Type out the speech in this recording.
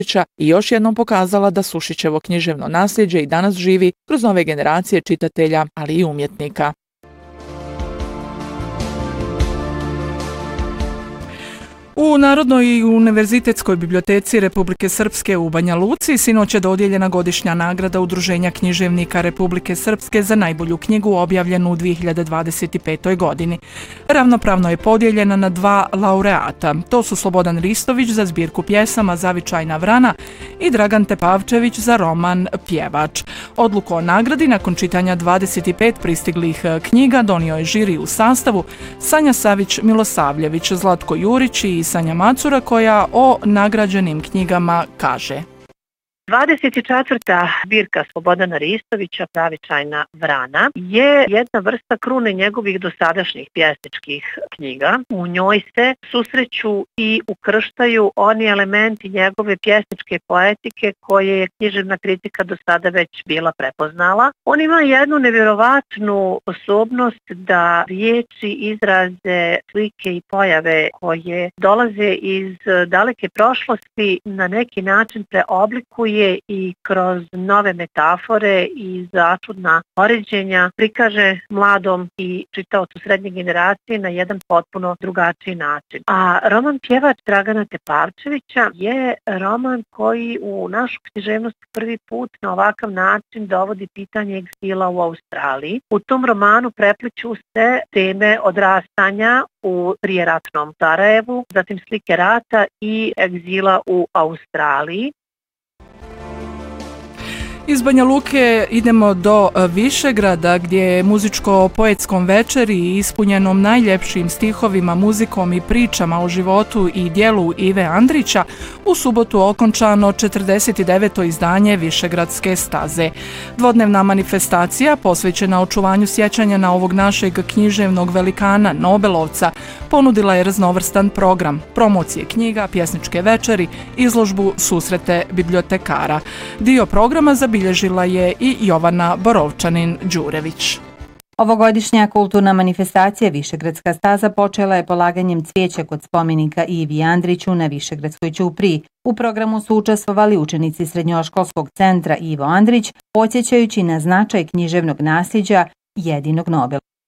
i još jednom pokazala da Sušićevo književno nasljeđe i danas živi kroz nove generacije čitatelja, ali i umjetnika. U Narodnoj i univerzitetskoj biblioteci Republike Srpske u Banja Luci sinoć je dodijeljena godišnja nagrada Udruženja književnika Republike Srpske za najbolju knjigu objavljenu u 2025. godini. Ravnopravno je podijeljena na 2 laureata. To su Slobodan Ristović za zbirku pjesama Zavičajna vrana i Dragan Tepavčević za roman Pjevač. Odluku o nagradi nakon čitanja 25 pristiglih knjiga donio je žiri u sastavu Sanja Savić-Milosavljević, Zlatko Jurić i Sanja Macura, koja o nagrađenim knjigama kaže. 24. zbirka Slobodana Ristovića, Zavičajna vrana, je jedna vrsta krune njegovih dosadašnjih pjesničkih knjiga. U njoj se susreću i ukrštaju oni elementi njegove pjesničke poetike koje je književna kritika do sada već bila prepoznala. On ima jednu nevjerovatnu osobnost da riječi, izraze, slike i pojave koje dolaze iz daleke prošlosti na neki način preoblikuje i kroz nove metafore i začudna poređenja prikaže mladom i čitaocu srednje generacije na jedan potpuno drugačiji način. A roman Pjevač Dragana Tepavčevića je roman koji u našu književnost prvi put na ovakav način dovodi pitanje egzila u Australiji. U tom romanu prepliću se teme odrastanja u prijeratnom Sarajevu, zatim slike rata i egzila u Australiji. Iz Banja Luke idemo do Višegrada gdje je muzičko-poetskom večeri ispunjenom najljepšim stihovima, muzikom i pričama o životu i dijelu Ive Andrića u subotu okončano 49. izdanje Višegradske staze. Dvodnevna manifestacija posvećena očuvanju sjećanja na ovog našeg književnog velikana, Nobelovca, ponudila je raznovrstan program, promocije knjiga, pjesničke večeri, izložbu, susrete bibliotekara. Dio programa zabilježila je i Jovana Borovčanin-Đurević. Ovogodišnja kulturna manifestacija Višegradska staza počela je polaganjem cvijeća kod spomenika Ivi Andriću na Višegradskoj ćupriji. U programu su učestvovali učenici Srednjoškolskog centra Ivo Andrić, podsjećajući na značaj književnog nasljeđa jedinog Nobela.